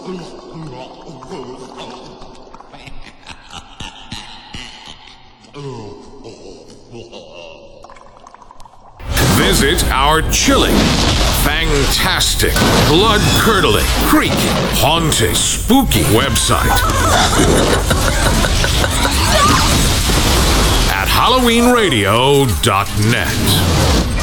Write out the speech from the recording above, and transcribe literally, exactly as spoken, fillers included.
Visit our chilling, fantastic, blood-curdling, creepy, haunting, spooky website at halloween radio dot net.